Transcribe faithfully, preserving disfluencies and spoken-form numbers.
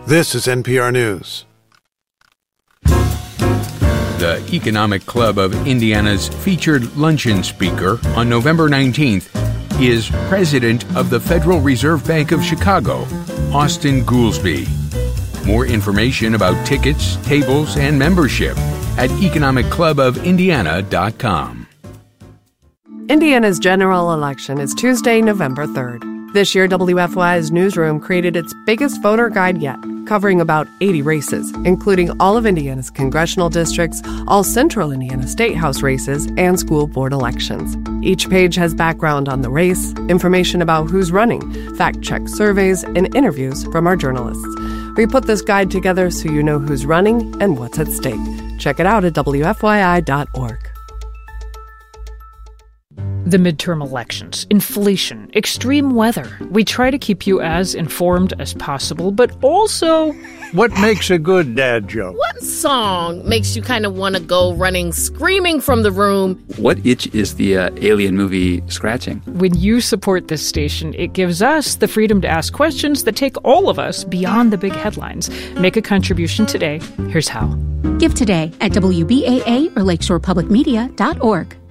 This is N P R News. The Economic Club of Indiana's featured luncheon speaker on November nineteenth is President of the Federal Reserve Bank of Chicago, Austan Goolsbee. More information about tickets, tables, and membership at economic club of indiana dot com. Indiana's general election is Tuesday, November third. This year, W F Y I's newsroom created its biggest voter guide yet, covering about eighty races, including all of Indiana's congressional districts, all central Indiana State House races, and school board elections. Each page has background on the race, information about who's running, fact-check surveys, and interviews from our journalists. We put this guide together so you know who's running and what's at stake. Check it out at W F Y I dot org. The midterm elections, inflation, extreme weather. We try to keep you as informed as possible, but also... What makes a good dad joke? What song makes you kind of want to go running, screaming from the room? What itch is the uh, Alien movie scratching? When you support this station, it gives us the freedom to ask questions that take all of us beyond the big headlines. Make a contribution today. Here's how. Give today at W B A A or lakeshore public media dot org.